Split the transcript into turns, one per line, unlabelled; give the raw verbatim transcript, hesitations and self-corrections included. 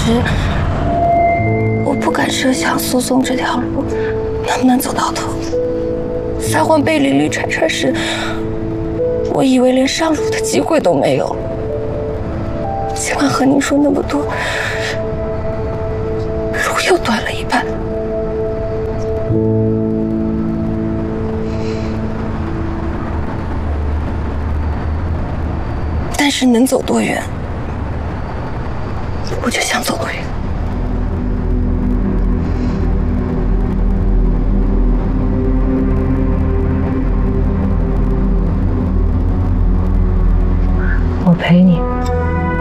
时，我不敢设想诉讼这条路能不能走到头。撒谎被屡屡拆穿时，我以为连上路的机会都没有。尽管和你说那么多，路又短了一半。但是能走多远，我就想走多远。